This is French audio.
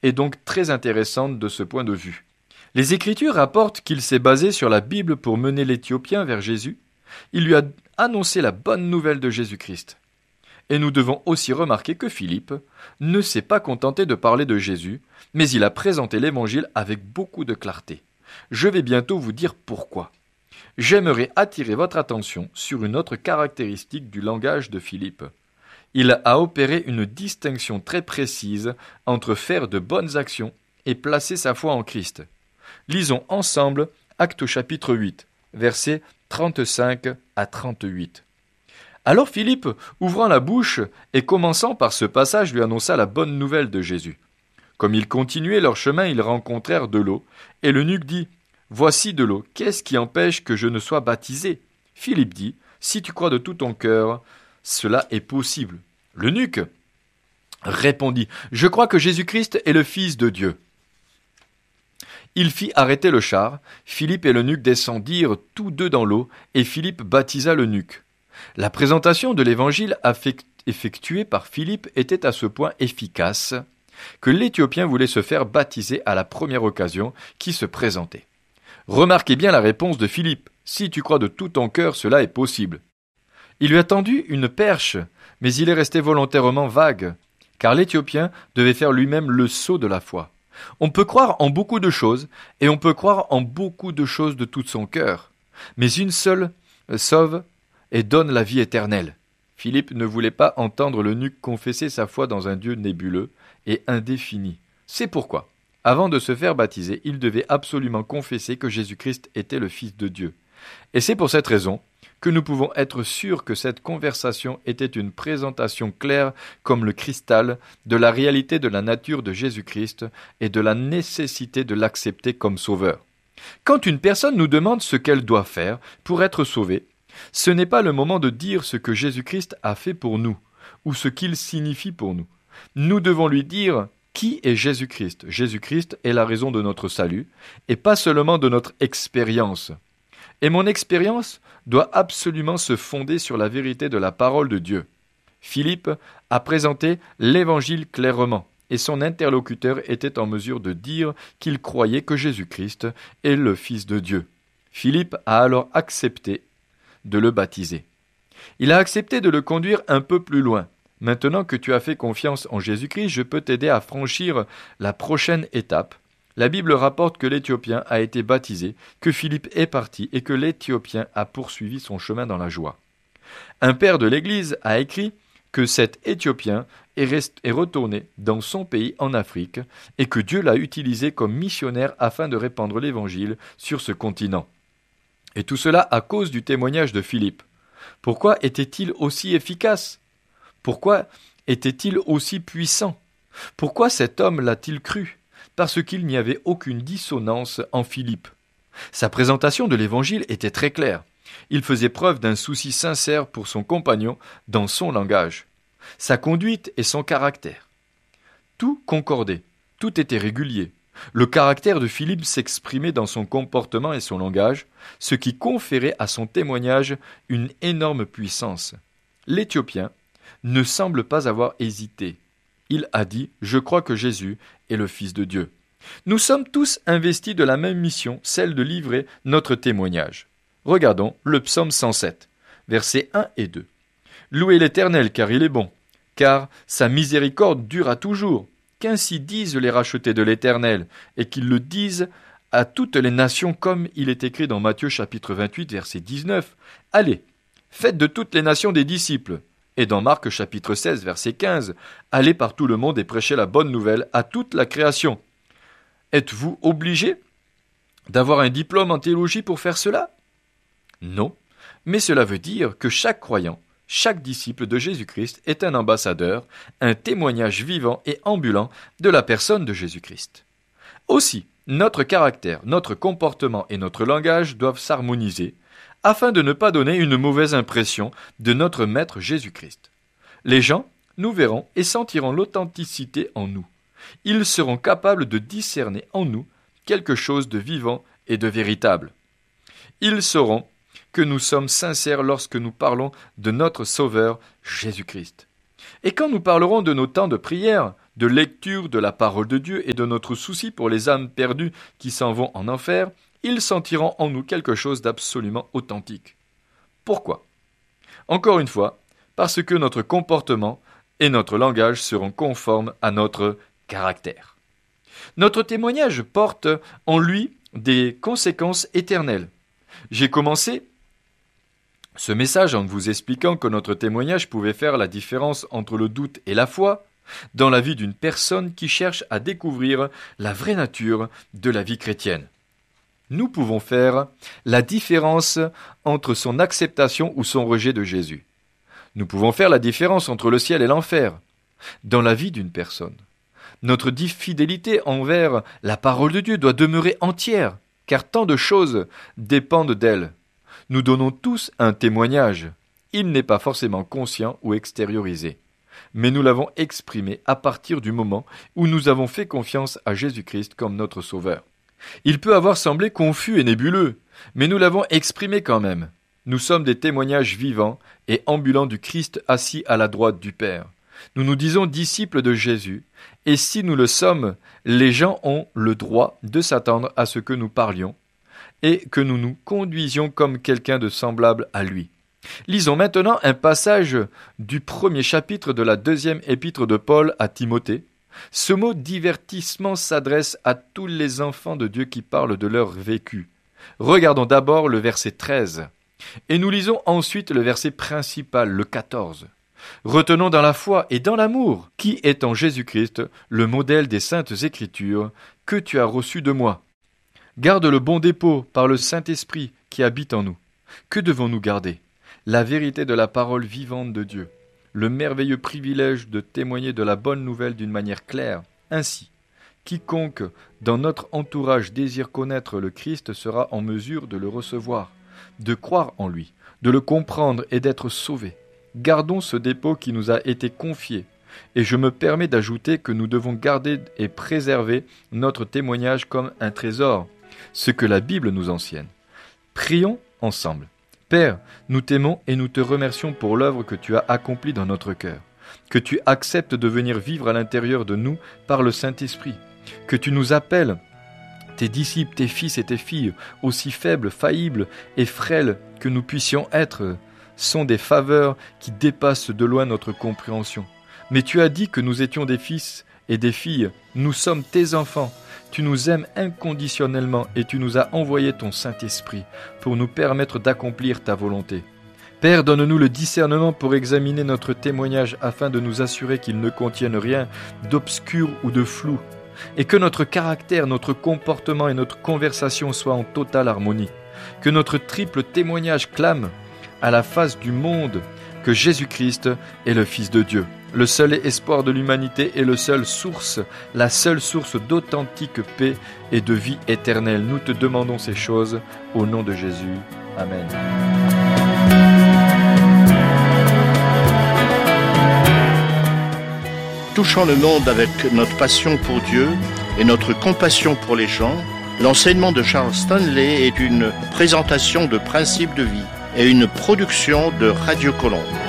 est donc très intéressante de ce point de vue. Les Écritures rapportent qu'il s'est basé sur la Bible pour mener l'Éthiopien vers Jésus. Il lui a annoncé la bonne nouvelle de Jésus-Christ. Et nous devons aussi remarquer que Philippe ne s'est pas contenté de parler de Jésus, mais il a présenté l'Évangile avec beaucoup de clarté. Je vais bientôt vous dire pourquoi. J'aimerais attirer votre attention sur une autre caractéristique du langage de Philippe. Il a opéré une distinction très précise entre faire de bonnes actions et placer sa foi en Christ. Lisons ensemble Actes chapitre 8, versets 35 à 38. Alors Philippe, ouvrant la bouche et commençant par ce passage, lui annonça la bonne nouvelle de Jésus. Comme ils continuaient leur chemin, ils rencontrèrent de l'eau, et l'eunuque dit « Voici de l'eau, qu'est-ce qui empêche que je ne sois baptisé ?» Philippe dit « Si tu crois de tout ton cœur, cela est possible. » L'eunuque répondit « Je crois que Jésus-Christ est le Fils de Dieu. » Il fit arrêter le char, Philippe et l'eunuque descendirent tous deux dans l'eau, et Philippe baptisa l'eunuque. La présentation de l'évangile effectuée par Philippe était à ce point efficace que l'Éthiopien voulait se faire baptiser à la première occasion qui se présentait. Remarquez bien la réponse de Philippe. Si tu crois de tout ton cœur, cela est possible. Il lui a tendu une perche, mais il est resté volontairement vague, car l'Éthiopien devait faire lui-même le saut de la foi. On peut croire en beaucoup de choses, et on peut croire en beaucoup de choses de tout son cœur, mais une seule sauve et donne la vie éternelle. Philippe ne voulait pas entendre l'eunuque confesser sa foi dans un Dieu nébuleux et indéfini. C'est pourquoi, avant de se faire baptiser, il devait absolument confesser que Jésus-Christ était le Fils de Dieu. Et c'est pour cette raison que nous pouvons être sûrs que cette conversation était une présentation claire comme le cristal de la réalité de la nature de Jésus-Christ et de la nécessité de l'accepter comme sauveur. Quand une personne nous demande ce qu'elle doit faire pour être sauvée, ce n'est pas le moment de dire ce que Jésus-Christ a fait pour nous, ou ce qu'il signifie pour nous. Nous devons lui dire qui est Jésus-Christ. Jésus-Christ est la raison de notre salut, et pas seulement de notre expérience. Et mon expérience doit absolument se fonder sur la vérité de la parole de Dieu. Philippe a présenté l'Évangile clairement, et son interlocuteur était en mesure de dire qu'il croyait que Jésus-Christ est le Fils de Dieu. Philippe a alors accepté de le baptiser. Il a accepté de le conduire un peu plus loin. Maintenant que tu as fait confiance en Jésus-Christ, je peux t'aider à franchir la prochaine étape. La Bible rapporte que l'Éthiopien a été baptisé, que Philippe est parti et que l'Éthiopien a poursuivi son chemin dans la joie. Un père de l'Église a écrit que cet Éthiopien est retourné dans son pays en Afrique et que Dieu l'a utilisé comme missionnaire afin de répandre l'Évangile sur ce continent. Et tout cela à cause du témoignage de Philippe. Pourquoi était-il aussi efficace ? Pourquoi était-il aussi puissant ? Pourquoi cet homme l'a-t-il cru ? Parce qu'il n'y avait aucune dissonance en Philippe. Sa présentation de l'Évangile était très claire. Il faisait preuve d'un souci sincère pour son compagnon dans son langage, sa conduite et son caractère. Tout concordait, tout était régulier. Le caractère de Philippe s'exprimait dans son comportement et son langage, ce qui conférait à son témoignage une énorme puissance. L'Éthiopien ne semble pas avoir hésité. Il a dit « Je crois que Jésus est le Fils de Dieu ». Nous sommes tous investis de la même mission, celle de livrer notre témoignage. Regardons le psaume 107, versets 1 et 2. « Louez l'Éternel, car il est bon, car sa miséricorde dure à toujours. Qu'ainsi disent les rachetés de l'Éternel, et qu'ils le disent à toutes les nations, comme il est écrit dans Matthieu chapitre 28, verset 19. Allez, faites de toutes les nations des disciples. » Et dans Marc chapitre 16, verset 15, « Allez par tout le monde et prêchez la bonne nouvelle à toute la création. » Êtes-vous obligé d'avoir un diplôme en théologie pour faire cela ? Non, mais cela veut dire que chaque croyant, chaque disciple de Jésus-Christ est un ambassadeur, un témoignage vivant et ambulant de la personne de Jésus-Christ. Aussi, notre caractère, notre comportement et notre langage doivent s'harmoniser afin de ne pas donner une mauvaise impression de notre Maître Jésus-Christ. Les gens nous verront et sentiront l'authenticité en nous. Ils seront capables de discerner en nous quelque chose de vivant et de véritable. Ils sauront que nous sommes sincères lorsque nous parlons de notre Sauveur Jésus-Christ. Et quand nous parlerons de nos temps de prière, de lecture de la parole de Dieu et de notre souci pour les âmes perdues qui s'en vont en enfer, ils sentiront en nous quelque chose d'absolument authentique. Pourquoi ? Encore une fois, parce que notre comportement et notre langage seront conformes à notre caractère. Notre témoignage porte en lui des conséquences éternelles. J'ai commencé ce message en vous expliquant que notre témoignage pouvait faire la différence entre le doute et la foi dans la vie d'une personne qui cherche à découvrir la vraie nature de la vie chrétienne. Nous pouvons faire la différence entre son acceptation ou son rejet de Jésus. Nous pouvons faire la différence entre le ciel et l'enfer dans la vie d'une personne. Notre fidélité envers la parole de Dieu doit demeurer entière, car tant de choses dépendent d'elle. Nous donnons tous un témoignage. Il n'est pas forcément conscient ou extériorisé. Mais nous l'avons exprimé à partir du moment où nous avons fait confiance à Jésus-Christ comme notre Sauveur. Il peut avoir semblé confus et nébuleux, mais nous l'avons exprimé quand même. Nous sommes des témoignages vivants et ambulants du Christ assis à la droite du Père. Nous nous disons disciples de Jésus, et si nous le sommes, les gens ont le droit de s'attendre à ce que nous parlions et que nous nous conduisions comme quelqu'un de semblable à lui. Lisons maintenant un passage du 1er chapitre de la 2e épître de Paul à Timothée. Ce mot divertissement s'adresse à tous les enfants de Dieu qui parlent de leur vécu. Regardons d'abord le verset 13, et nous lisons ensuite le verset principal, le 14. Retenons dans la foi et dans l'amour, qui est en Jésus-Christ, le modèle des saintes Écritures, que tu as reçu de moi. Garde le bon dépôt par le Saint-Esprit qui habite en nous. Que devons-nous garder ? La vérité de la parole vivante de Dieu, le merveilleux privilège de témoigner de la bonne nouvelle d'une manière claire. Ainsi, quiconque dans notre entourage désire connaître le Christ sera en mesure de le recevoir, de croire en lui, de le comprendre et d'être sauvé. Gardons ce dépôt qui nous a été confié, et je me permets d'ajouter que nous devons garder et préserver notre témoignage comme un trésor, ce que la Bible nous enseigne. Prions ensemble. Père, nous t'aimons et nous te remercions pour l'œuvre que tu as accomplie dans notre cœur, que tu acceptes de venir vivre à l'intérieur de nous par le Saint-Esprit, que tu nous appelles, tes disciples, tes fils et tes filles, aussi faibles, faillibles et frêles que nous puissions être, sont des faveurs qui dépassent de loin notre compréhension. Mais tu as dit que nous étions des fils et des filles, nous sommes tes enfants. Tu nous aimes inconditionnellement et tu nous as envoyé ton Saint-Esprit pour nous permettre d'accomplir ta volonté. Père, donne-nous le discernement pour examiner notre témoignage afin de nous assurer qu'il ne contienne rien d'obscur ou de flou et que notre caractère, notre comportement et notre conversation soient en totale harmonie. Que notre triple témoignage clame à la face du monde que Jésus-Christ est le Fils de Dieu, le seul espoir de l'humanité et la seule source d'authentique paix et de vie éternelle. Nous te demandons ces choses au nom de Jésus. Amen. Touchant le monde avec notre passion pour Dieu et notre compassion pour les gens, l'enseignement de Charles Stanley est une présentation de principes de vie et une production de Radio Colombe.